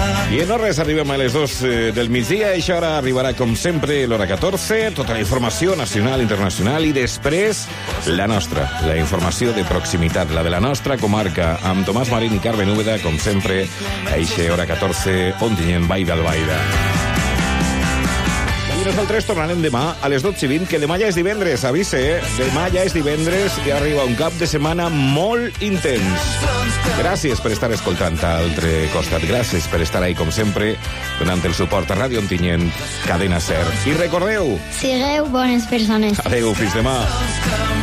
I en res arribem a les 2 del migdia. A aquesta hora arribarà, com sempre, l'hora 14, tota la informació nacional, internacional, i després la nostra, la informació de proximitat, la de la nostra comarca, amb Tomàs Marín i Carmen Úbeda, com sempre, a aquesta hora 14, Ontinyent, Vall d'Albaida. I nosaltres tornarem demà a les 12:20, que demà ja és divendres, avise, demà ja és divendres i arriba un cap de setmana molt intens. Gràcies per estar escoltant a l'altre costat, gràcies per estar ahí, com sempre, donant el suport a Ràdio Ontinyent, Cadena SER. I recordeu... Sigueu bones persones. Adéu, fins demà.